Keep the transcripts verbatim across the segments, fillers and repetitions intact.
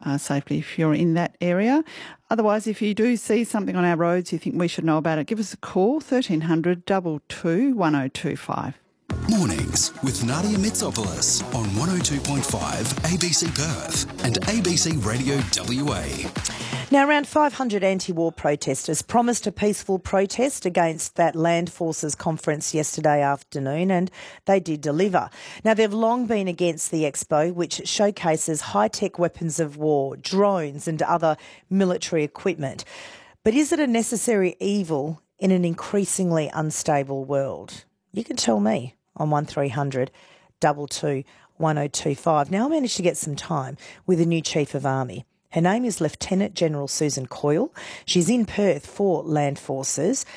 uh, safely if you're in that area. Otherwise, if you do see something on our roads you think we should know about it, give us a call, thirteen hundred two two one oh two five. Mornings with Nadia Mitsopoulos on one oh two point five A B C Perth and A B C Radio W A. Now, around five hundred anti-war protesters promised a peaceful protest against that Land Forces conference yesterday afternoon, and they did deliver. Now, they've long been against the expo, which showcases high-tech weapons of war, drones and other military equipment. But is it a necessary evil in an increasingly unstable world? You can tell me on one three hundred two two one oh two five. Now, I managed to get some time with the new Chief of Army. Her name is Lieutenant General Susan Coyle. She's in Perth for Land Forces,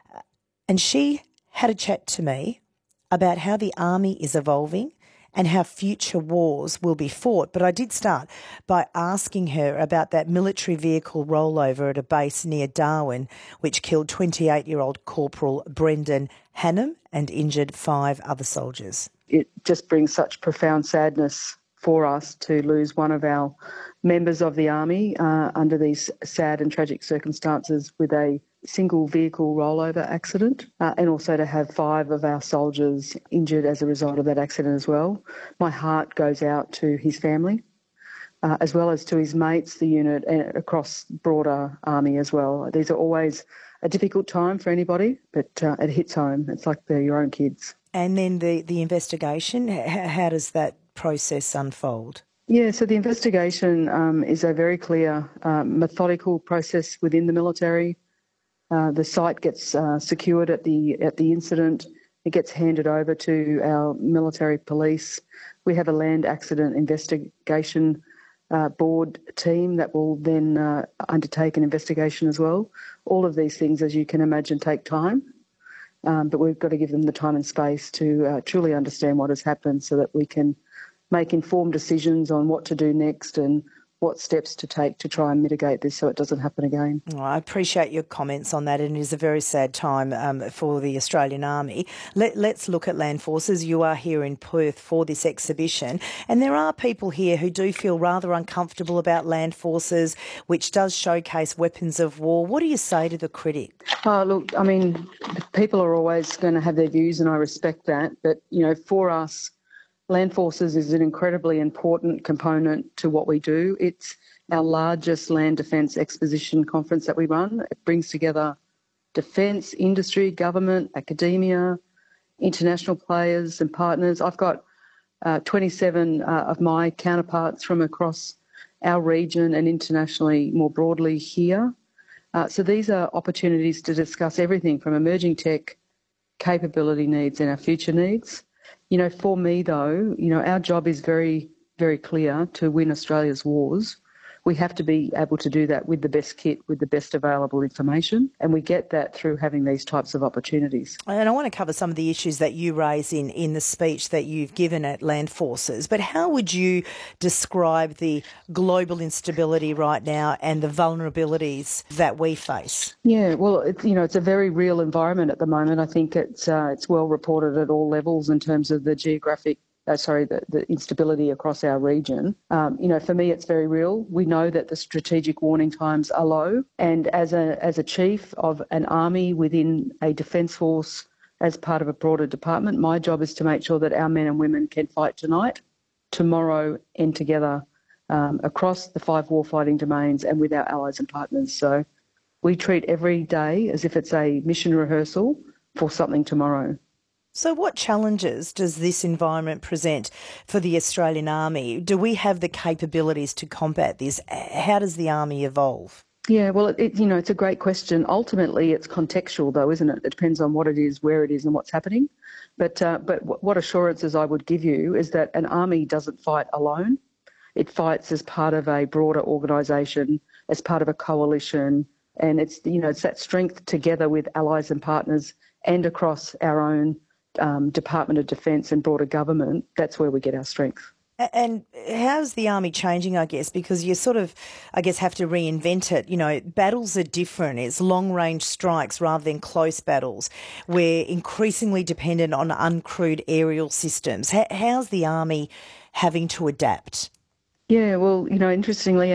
and she had a chat to me about how the Army is evolving and how future wars will be fought. But I did start by asking her about that military vehicle rollover at a base near Darwin, which killed twenty-eight-year-old Corporal Brendan Hannam and injured five other soldiers. It just brings such profound sadness for us to lose one of our members of the Army uh, under these sad and tragic circumstances with a single vehicle rollover accident, uh, and also to have five of our soldiers injured as a result of that accident as well. My heart goes out to his family, uh, as well as to his mates, the unit, and across broader Army as well. These are always a difficult time for anybody, but uh, it hits home. It's like they're your own kids. And then the, the investigation, how, how does that process unfold? Yeah, so the investigation um, is a very clear, uh, methodical process within the military. Uh, the site gets uh, secured at the at the incident. It gets handed over to our military police. We have a land accident investigation uh, board team that will then uh, undertake an investigation as well. All of these things, as you can imagine, take time, um, but we've got to give them the time and space to uh, truly understand what has happened so that we can make informed decisions on what to do next and what steps to take to try and mitigate this so it doesn't happen again. Oh, I appreciate your comments on that, and it is a very sad time um, for the Australian Army. Let, let's look at Land Forces. You are here in Perth for this exhibition, and there are people here who do feel rather uncomfortable about Land Forces, which does showcase weapons of war. What do you say to the critic? Oh, look, I mean, people are always going to have their views, and I respect that, but, you know, for us, Land Forces is an incredibly important component to what we do. It's our largest land defence exposition conference that we run. It brings together defence, industry, government, academia, international players and partners. I've got uh, twenty-seven uh, of my counterparts from across our region and internationally more broadly here. Uh, so these are opportunities to discuss everything from emerging tech, capability needs and our future needs. You know, for me, though, you know, our job is very, very clear to win Australia's wars. We have to be able to do that with the best kit, with the best available information, and we get that through having these types of opportunities. And I want to cover some of the issues that you raise in, in the speech that you've given at Land Forces, but how would you describe the global instability right now and the vulnerabilities that we face? Yeah, well, it's, you know, it's a very real environment at the moment. I think it's uh, it's well reported at all levels in terms of the geographic Uh, sorry, the, the instability across our region. Um, you know, for me, it's very real. We know that the strategic warning times are low, and as a as a chief of an army within a defence force, as part of a broader department, my job is to make sure that our men and women can fight tonight, tomorrow, and together um, across the five warfighting domains and with our allies and partners. So we treat every day as if it's a mission rehearsal for something tomorrow. So what challenges does this environment present for the Australian Army? Do we have the capabilities to combat this? How does the Army evolve? Yeah, well, it, it, you know, it's a great question. Ultimately, it's contextual, though, isn't it? It depends on what it is, where it is and what's happening. But, uh, but what assurances I would give you is that an army doesn't fight alone. It fights as part of a broader organisation, as part of a coalition, and it's, you know, it's that strength together with allies and partners and across our own Um, Department of Defence and broader government. That's where we get our strength. And how's the Army changing, I guess, because you sort of, I guess, have to reinvent it. You know, battles are different. It's long-range strikes rather than close battles. We're increasingly dependent on uncrewed aerial systems. How's the Army having to adapt? Yeah, well, you know, interestingly,